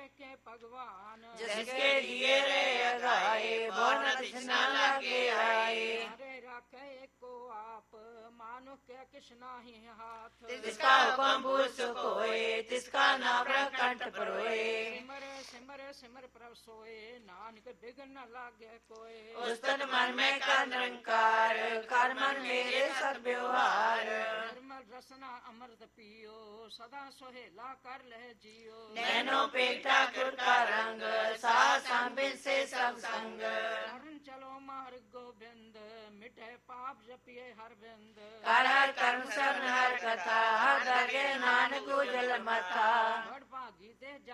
के भगवान जिसके लिए रे अगाए बोन तृष्णा लागे आए हरे रखे को आप मानो के कृष्णा ही हाथ जिसका हुक्म पूछ कोए तिसका ना प्रकंठ परोए सिमर सिमर सिमर प्रभ सोए नानक बिघ्न न लागे कोई उस तन मन में कर निरंकार कर मन मेरे सद व्यवहार निर्मल रसना अमृत पियो सदा सोहेला कर ले जियो नैनो पे ठाकुर का रंग साथ संबित से सब संग शरण चलो मार्ग गोविंद मिटे पाप जपिए हर बिंद कर हर कर्म सब हर कथा हर दगे नानक उजल मथा बड़ भागी ते